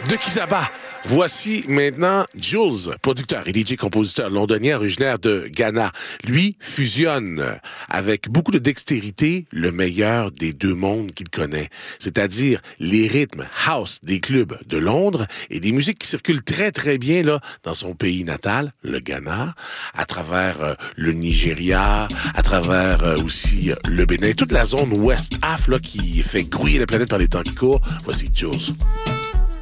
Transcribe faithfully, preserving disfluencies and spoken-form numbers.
de Kizaba. Voici maintenant Jules, producteur et D J-compositeur londonien originaire de Ghana. Lui fusionne avec beaucoup de dextérité le meilleur des deux mondes qu'il connaît, c'est-à-dire les rythmes house des clubs de Londres et des musiques qui circulent très très bien là dans son pays natal, le Ghana, à travers euh, le Nigeria, à travers euh, aussi euh, le Bénin, toute la zone West Af là qui fait grouiller la planète par les temps qui courent. Voici Jules.